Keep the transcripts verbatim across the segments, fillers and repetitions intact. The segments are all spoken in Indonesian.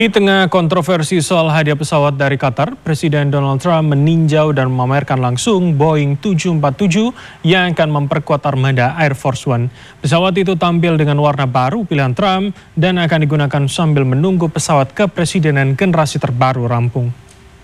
Di tengah kontroversi soal hadiah pesawat dari Qatar, Presiden Donald Trump meninjau dan memamerkan langsung Boeing tujuh empat tujuh yang akan memperkuat armada Air Force One. Pesawat itu tampil dengan warna baru pilihan Trump dan akan digunakan sambil menunggu pesawat kepresidenan generasi terbaru rampung.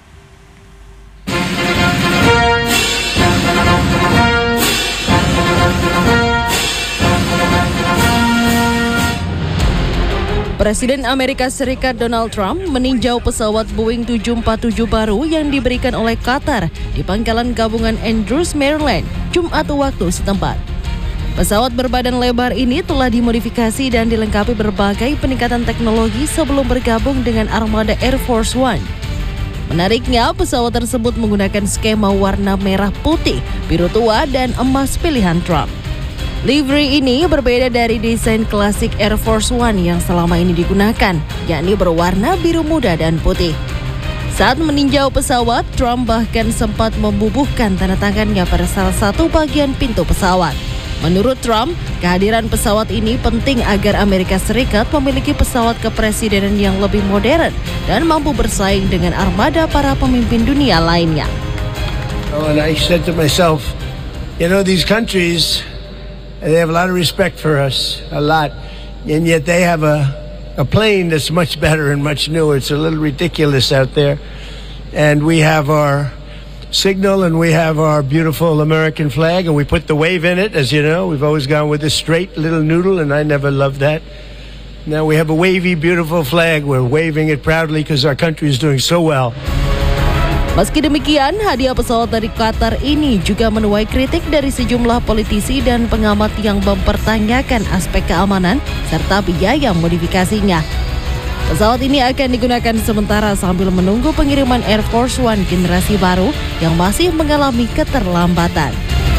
Presiden Amerika Serikat Donald Trump meninjau pesawat Boeing tujuh empat tujuh baru yang diberikan oleh Qatar di pangkalan gabungan Andrews, Maryland, Jumat waktu setempat. Pesawat berbadan lebar ini telah dimodifikasi dan dilengkapi berbagai peningkatan teknologi sebelum bergabung dengan armada Air Force One. Menariknya, pesawat tersebut menggunakan skema warna merah putih, biru tua, dan emas pilihan Trump. Livery ini berbeda dari desain klasik Air Force One yang selama ini digunakan, yakni berwarna biru muda dan putih. Saat meninjau pesawat, Trump bahkan sempat membubuhkan tanda tangannya pada salah satu bagian pintu pesawat. Menurut Trump, kehadiran pesawat ini penting agar Amerika Serikat memiliki pesawat kepresidenan yang lebih modern dan mampu bersaing dengan armada para pemimpin dunia lainnya. Oh, and I said to myself, you know, these countries, they have a lot of respect for us, a lot, and yet they have a, a plane that's much better and much newer. It's a little ridiculous out there. And we have our signal and we have our beautiful American flag and we put the wave in it, as you know. We've always gone with a straight little noodle and I never loved that. Now we have a wavy, beautiful flag. We're waving it proudly because our country is doing so well. Meski demikian, hadiah pesawat dari Qatar ini juga menuai kritik dari sejumlah politisi dan pengamat yang mempertanyakan aspek keamanan serta biaya modifikasinya. Pesawat ini akan digunakan sementara sambil menunggu pengiriman Air Force One generasi baru yang masih mengalami keterlambatan.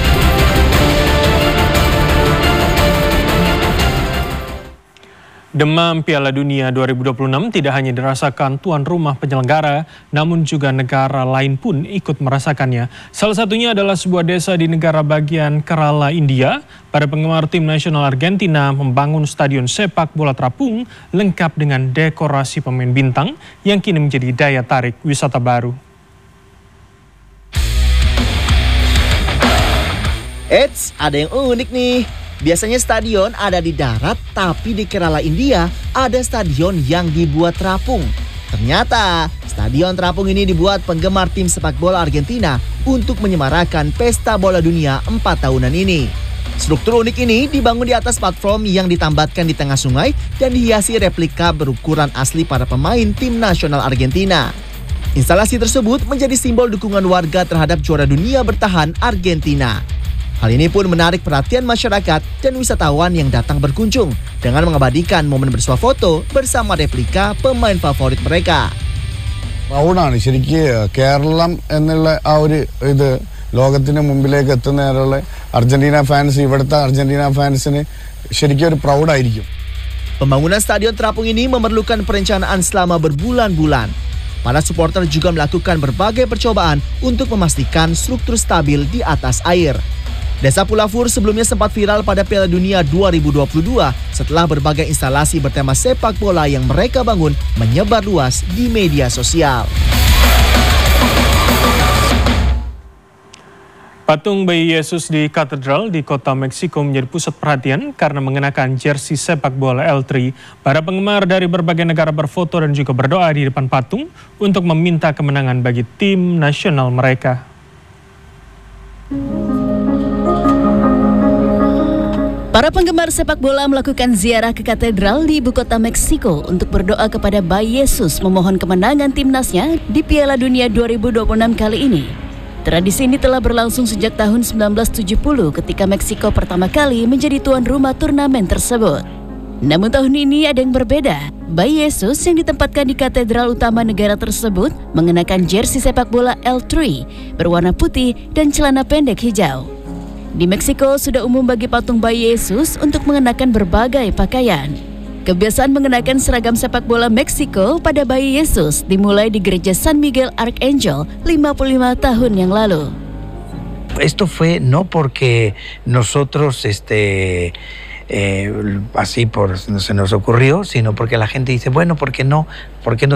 Demam Piala Dunia dua ribu dua puluh enam tidak hanya dirasakan tuan rumah penyelenggara, namun juga negara lain pun ikut merasakannya. Salah satunya adalah sebuah desa di negara bagian Kerala, India. Para penggemar tim nasional Argentina membangun stadion sepak bola terapung lengkap dengan dekorasi pemain bintang yang kini menjadi daya tarik wisata baru. Eits, ada yang unik nih. Biasanya stadion ada di darat, tapi di Kerala, India ada stadion yang dibuat terapung. Ternyata, stadion terapung ini dibuat penggemar tim sepak bola Argentina untuk menyemarakan pesta bola dunia empat tahunan ini. Struktur unik ini dibangun di atas platform yang ditambatkan di tengah sungai dan dihiasi replika berukuran asli para pemain tim nasional Argentina. Instalasi tersebut menjadi simbol dukungan warga terhadap juara dunia bertahan Argentina. Hal ini pun menarik perhatian masyarakat dan wisatawan yang datang berkunjung dengan mengabadikan momen bersuah foto bersama replika pemain favorit mereka. പ്രൗഡാണ് ശരിക്കും കേരളം എന്നുള്ള ആ ഒരു ഇത് ലോകത്തിന് മുമ്പിലേക്ക് എത്തുന്നതിനുള്ള Argentina fans ഇവിടുത്തെ അർജന്റീന ഫാൻസിന് ശരിക്കും ഒരു പ്രൗഡായിരിക്കും. Pembangunan stadion terapung ini memerlukan perencanaan selama berbulan-bulan. Para supporter juga melakukan berbagai percobaan untuk memastikan struktur stabil di atas air. Desa Pulafur sebelumnya sempat viral pada Piala Dunia dua ribu dua puluh dua setelah berbagai instalasi bertema sepak bola yang mereka bangun menyebar luas di media sosial. Patung bayi Yesus di katedral di kota Meksiko menjadi pusat perhatian karena mengenakan jersey sepak bola L tiga. Para penggemar dari berbagai negara berfoto dan juga berdoa di depan patung untuk meminta kemenangan bagi tim nasional mereka. Para penggemar sepak bola melakukan ziarah ke katedral di ibu kota Meksiko untuk berdoa kepada bayi Yesus memohon kemenangan timnasnya di Piala Dunia dua ribu dua puluh enam kali ini. Tradisi ini telah berlangsung sejak tahun sembilan belas tujuh puluh ketika Meksiko pertama kali menjadi tuan rumah turnamen tersebut. Namun tahun ini ada yang berbeda. Bayi Yesus yang ditempatkan di katedral utama negara tersebut mengenakan jersey sepak bola L tiga berwarna putih dan celana pendek hijau. Di Meksiko sudah umum bagi patung bayi Yesus untuk mengenakan berbagai pakaian. Kebiasaan mengenakan seragam sepak bola Meksiko pada bayi Yesus dimulai di gereja San Miguel Arcángel lima puluh lima tahun yang lalu. Esto fue no porque nosotros este eh, así por se nos ocurrió, sino porque la gente dice, bueno, ¿por qué no? ¿Por qué no